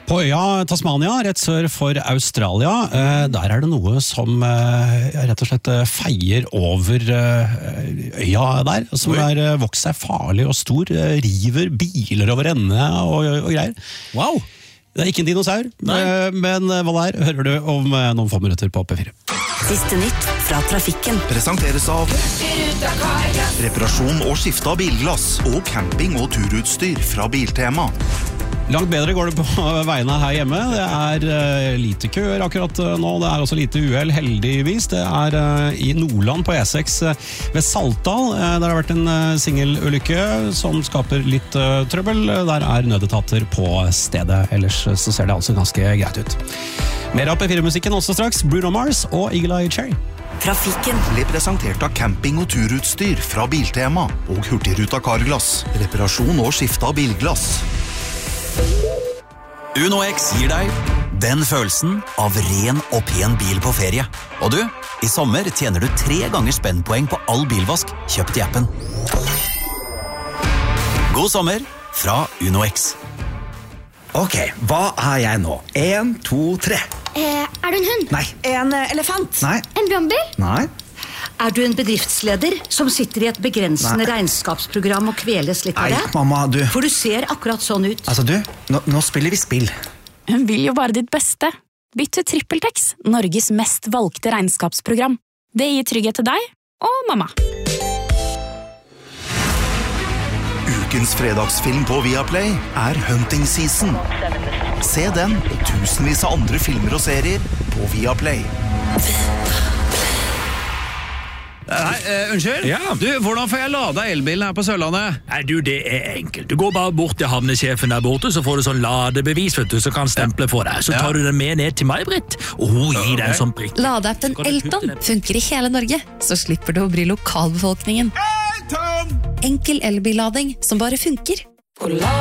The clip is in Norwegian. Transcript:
På øya Tasmania, rett sør for Australia, der det noe som rett og slett feier over øya der, som vokst seg farlig og stor, river biler over ende og greier. Wow! Det ikke en dinosaur, men hva det hører du om noen få minutter på P4. Siste nytt fra trafikken. Presenteres av reparasjon og skifte av bilglass og camping- og turutstyr fra Biltema. Langt bedre går det på veiene her hjemme. Det lite køer akkurat nå. Det også lite uhell, heldigvis. Det I Nordland på E6 ved Saltdal. Der har vært en singelulykke som skaper litt trøbbel. Der nødetater på stedet. Ellers så ser det altså ganske greit ut. Mer av P4-musikken også straks. Bruno Mars og Eagle Eye Cherry. Trafikken Ble presentert av camping- og turutstyr fra Biltema og Hurtigruta Carglass. Reparasjon og skifte av bilglass. UnoX gir deg den følelsen av ren og pen bil på ferie. Og du, i sommer tjener du 3 ganger spennpoeng på all bilvask kjøpt I appen. God sommer fra UnoX. Ok, hva jeg nå? 1, 2, 3. Du en hund? Nei. En elefant? Nei. En brannbil? Nei. Du en bedriftsleder som sitter I et begrensende regnskapsprogram og kveles litt av det? Nei, mamma, du. For du ser akkurat sånn ut. Altså du, nå spiller vi spill. Hun vil jo bare ditt beste. Bytt til TrippelTex, Norges mest valgte regnskapsprogram. Det gir trygghet til deg og mamma. Ukens fredagsfilm på Viaplay Hunting Season. Se den og tusenvis av andre filmer og serier på Viaplay. Nei, unnskyld? Ja. Du, hvordan får jeg lada elbilen her på Sørlandet? Nei, du, det enkelt. Du går bare bort til havnesjefen der borte, så får du sånn ladebevis, vet du, så kan stemple for deg. Så tar du den med ned til meg, Britt, og hun gir deg en sånn prikk. Ladeappen Elton funker I hele Norge, så slipper du å bry lokalbefolkningen. Elton! Enkel elbillading som bare funker.